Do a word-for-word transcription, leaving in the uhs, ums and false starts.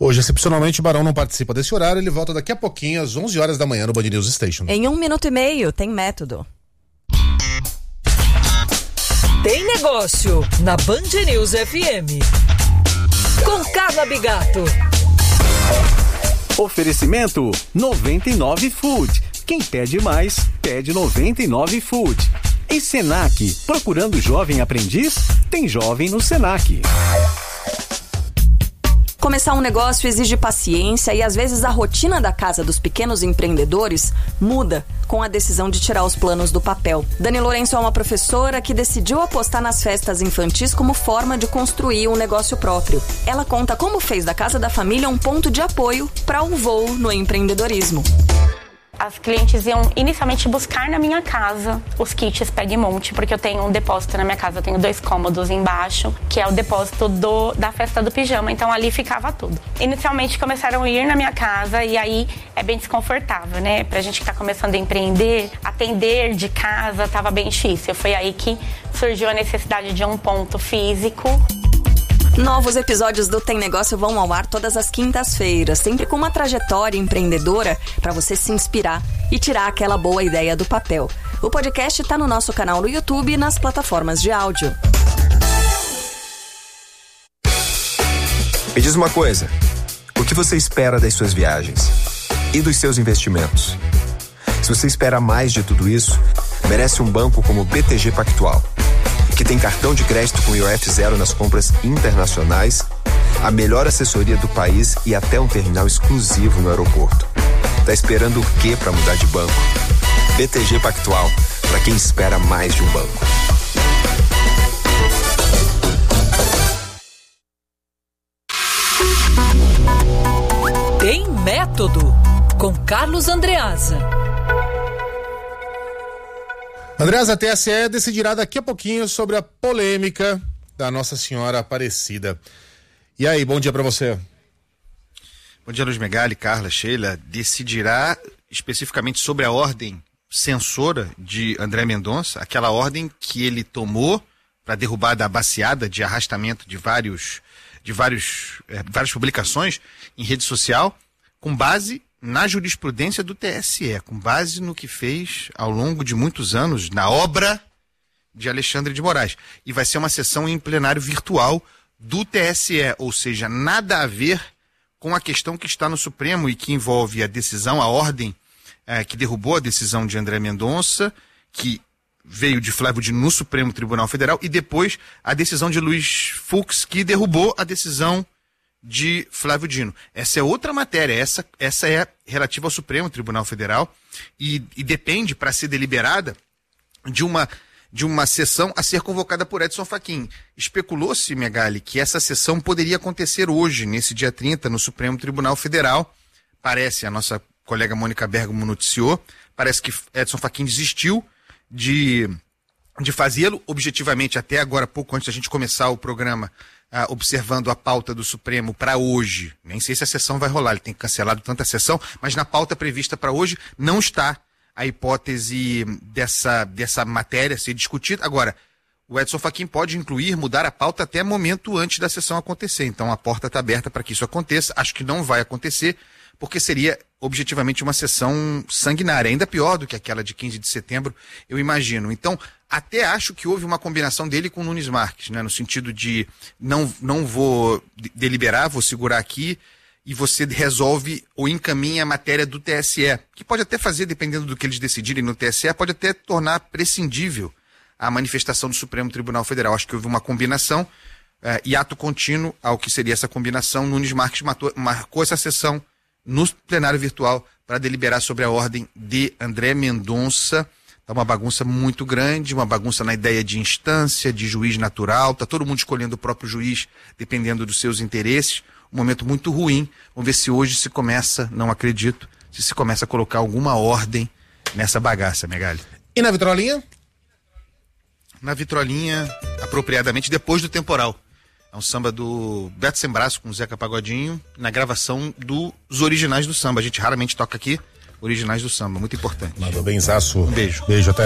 Hoje, excepcionalmente, o Barão não participa desse horário, ele volta daqui a pouquinho, às onze horas da manhã, no Band News Station. Em um minuto e meio, tem método. Tem negócio na Band News F M. Com Carla Bigato. Oferecimento noventa e nove Food. Quem pede mais, pede noventa e nove Food. E Senac, procurando jovem aprendiz? Tem jovem no Senac. Começar um negócio exige paciência e às vezes a rotina da casa dos pequenos empreendedores muda com a decisão de tirar os planos do papel. Dani Lourenço é uma professora que decidiu apostar nas festas infantis como forma de construir um negócio próprio. Ela conta como fez da casa da família um ponto de apoio para um voo no empreendedorismo. As clientes iam inicialmente buscar na minha casa os kits Pega e Monte, porque eu tenho um depósito na minha casa, eu tenho dois cômodos embaixo, que é o depósito do, da festa do pijama, então ali ficava tudo. Inicialmente começaram a ir na minha casa e aí é bem desconfortável, né? Pra gente que tá começando a empreender, atender de casa tava bem difícil. Foi aí que surgiu a necessidade de um ponto físico. Novos episódios do Tem Negócio vão ao ar todas as quintas-feiras, sempre com uma trajetória empreendedora para você se inspirar e tirar aquela boa ideia do papel. O podcast está no nosso canal no YouTube e nas plataformas de áudio. Me diz uma coisa, o que você espera das suas viagens e dos seus investimentos? Se você espera mais de tudo isso, merece um banco como o B T G Pactual, que tem cartão de crédito com I O F zero nas compras internacionais, a melhor assessoria do país e até um terminal exclusivo no aeroporto. Tá esperando o quê para mudar de banco? B T G Pactual, para quem espera mais de um banco. Tem método com Carlos Andreasa. Andreas, a T S E decidirá daqui a pouquinho sobre a polêmica da Nossa Senhora Aparecida. E aí, bom dia para você. Bom dia, Luiz Megali, Carla, Sheila. Decidirá especificamente sobre a ordem censora de André Mendonça, aquela ordem que ele tomou para derrubar da baciada de arrastamento de vários, de vários, é, várias publicações em rede social, com base na jurisprudência do T S E, com base no que fez ao longo de muitos anos na obra de Alexandre de Moraes. E vai ser uma sessão em plenário virtual do T S E, ou seja, nada a ver com a questão que está no Supremo e que envolve a decisão, a ordem é, que derrubou a decisão de André Mendonça, que veio de Flávio Dino no Supremo Tribunal Federal, e depois a decisão de Luiz Fux, que derrubou a decisão de Flávio Dino. Essa é outra matéria, essa, essa é relativa ao Supremo Tribunal Federal e, e depende, para ser deliberada, de uma, de uma sessão a ser convocada por Edson Fachin. Especulou-se, Megali, que essa sessão poderia acontecer hoje, nesse dia trinta, no Supremo Tribunal Federal. Parece, a nossa colega Mônica Bergamo noticiou, parece que Edson Fachin desistiu de, de fazê-lo, objetivamente, até agora, pouco antes da gente começar o programa, Ah, observando a pauta do Supremo para hoje. Nem sei se a sessão vai rolar, ele tem cancelado tanta sessão, mas na pauta prevista para hoje não está a hipótese dessa, dessa matéria ser discutida. Agora, o Edson Fachin pode incluir, mudar a pauta até momento antes da sessão acontecer. Então a porta está aberta para que isso aconteça. Acho que não vai acontecer, porque seria objetivamente uma sessão sanguinária, ainda pior do que aquela de quinze de setembro, eu imagino. Então, até acho que houve uma combinação dele com o Nunes Marques, né, no sentido de não, não vou deliberar, vou segurar aqui, e você resolve ou encaminha a matéria do T S E, que pode até fazer, dependendo do que eles decidirem no T S E, pode até tornar prescindível a manifestação do Supremo Tribunal Federal. Acho que houve uma combinação, eh, e ato contínuo ao que seria essa combinação. Nunes Marques matou, marcou essa sessão no plenário virtual para deliberar sobre a ordem de André Mendonça. Tá uma bagunça muito grande, uma bagunça na ideia de instância, de juiz natural, tá todo mundo escolhendo o próprio juiz, dependendo dos seus interesses. Um momento muito ruim. Vamos ver se hoje se começa, não acredito, se se começa a colocar alguma ordem nessa bagaça, Megali. E na vitrolinha? Na vitrolinha, apropriadamente, depois do temporal. É um samba do Beto Sem Braço com o Zeca Pagodinho, na gravação dos originais do samba. A gente raramente toca aqui originais do samba, muito importante. Mandou benzaço. Um beijo. Beijo, até.